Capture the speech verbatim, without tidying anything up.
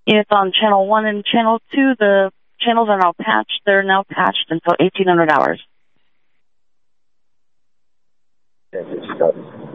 It's on channel one and channel two. The channels are now patched. They're now patched until eighteen hundred hours. Yes, it's